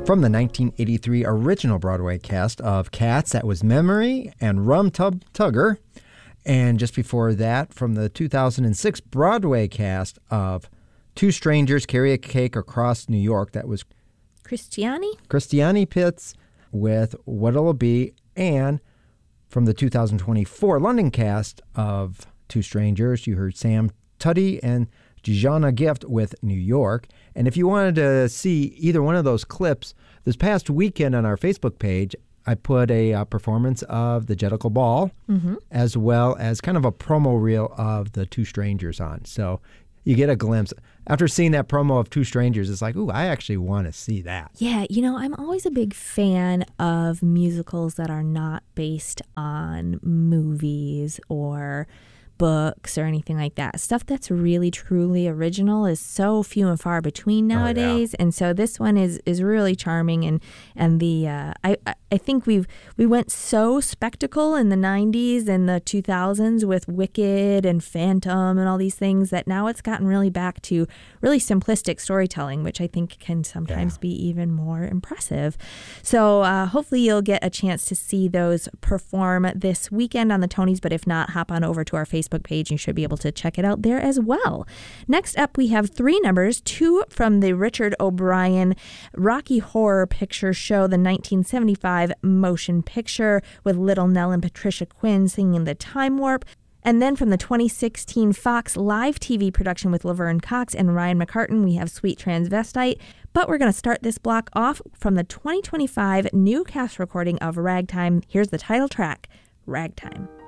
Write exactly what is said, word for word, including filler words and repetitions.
From the nineteen eighty-three original Broadway cast of Cats, that was Memory and Rum Tub Tugger. And just before that, from the two thousand six Broadway cast of Two Strangers Carry a Cake Across New York, that was Christiani? Christiani Pitts with What'll It Be. And from the two thousand twenty-four London cast of Two Strangers, you heard Sam Tuddy and Jejana Gift with New York. And if you wanted to see either one of those clips, this past weekend on our Facebook page, I put a uh, performance of the Jedical Ball, mm-hmm. as well as kind of a promo reel of the Two Strangers on. So you get a glimpse. After seeing that promo of Two Strangers, it's like, ooh, I actually want to see that. Yeah, you know, I'm always a big fan of musicals that are not based on movies or books or anything like that. Stuff that's really truly original is so few and far between nowadays. Oh, yeah. And so this one is is really charming, and and the uh, I I think we've we went so spectacle in the nineties and the two thousands with Wicked and Phantom and all these things that now it's gotten really back to really simplistic storytelling, which I think can sometimes yeah. be even more impressive. So uh, hopefully you'll get a chance to see those perform this weekend on the Tonys, but if not, hop on over to our Facebook page. You should be able to check it out there as well. Next up, we have three numbers, two from the Richard O'Brien Rocky Horror Picture Show, the nineteen seventy-five motion picture with Little Nell and Patricia Quinn singing The Time Warp. And then from the twenty sixteen Fox live T V production with Laverne Cox and Ryan McCartan, we have Sweet Transvestite. But we're going to start this block off from the twenty twenty-five new cast recording of Ragtime. Here's the title track, Ragtime.